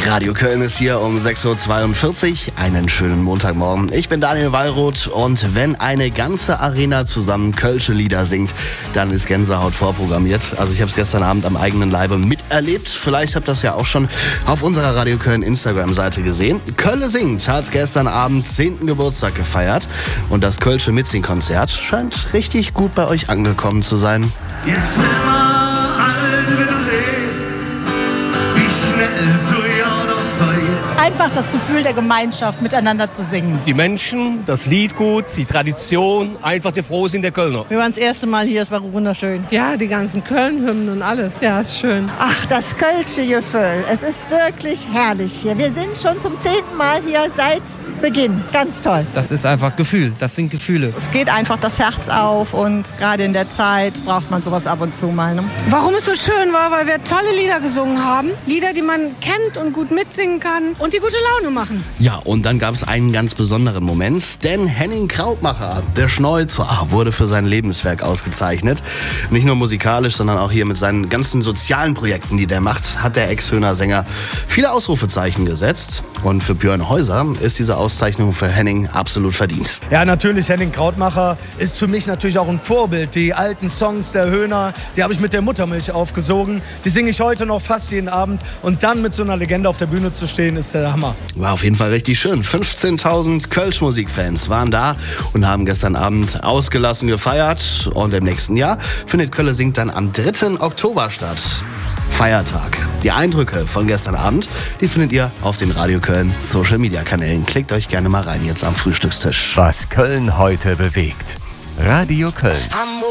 Radio Köln ist hier um 6.42 Uhr. Einen schönen Montagmorgen. Ich bin Daniel Wallroth und wenn eine ganze Arena zusammen kölsche Lieder singt, dann ist Gänsehaut vorprogrammiert. Also ich habe es gestern Abend am eigenen Leibe miterlebt. Vielleicht habt ihr das ja auch schon auf unserer Radio Köln Instagram-Seite gesehen. Kölle singt hat gestern Abend 10. Geburtstag gefeiert und das kölsche Mitsingkonzert scheint richtig gut bei euch angekommen zu sein. Jetzt sind wir alt wiedersehen, wie schnell so Jahr noch vergeht. Einfach das Gefühl der Gemeinschaft, miteinander zu singen. Die Menschen, das Lied gut, die Tradition, einfach der Frohsinn der Kölner. Wir waren das erste Mal hier, es war wunderschön. Ja, die ganzen Köln-Hymnen und alles. Ja, ist schön. Ach, das kölsche Gefühl. Es ist wirklich herrlich hier. Wir sind schon zum 10. Mal hier seit Beginn. Ganz toll. Das ist einfach Gefühl, das sind Gefühle. Es geht einfach das Herz auf und gerade in der Zeit braucht man sowas ab und zu mal. Ne? Warum es so schön war, weil wir tolle Lieder gesungen haben. Lieder, die man kennt und gut mitsingen kann und die gute Laune machen. Ja, und dann gab es einen ganz besonderen Moment, denn Henning Krautmacher, der Schnäuzer, wurde für sein Lebenswerk ausgezeichnet. Nicht nur musikalisch, sondern auch hier mit seinen ganzen sozialen Projekten, die der macht, hat der Ex-Höhner-Sänger viele Ausrufezeichen gesetzt. Und für Björn Häuser ist diese Auszeichnung für Henning absolut verdient. Ja, natürlich, Henning Krautmacher ist für mich natürlich auch ein Vorbild. Die alten Songs der Höhner, die habe ich mit der Muttermilch aufgesogen. Die singe ich heute noch fast jeden Abend. Und dann mit so einer Legende auf der Bühne zu stehen, ist der Hammer. War auf jeden Fall richtig schön. 15.000 Kölsch-Musikfans waren da und haben gestern Abend ausgelassen gefeiert. Und im nächsten Jahr findet Kölle singt dann am 3. Oktober statt. Feiertag. Die Eindrücke von gestern Abend, die findet ihr auf den Radio Köln Social Media Kanälen. Klickt euch gerne mal rein jetzt am Frühstückstisch. Was Köln heute bewegt. Radio Köln.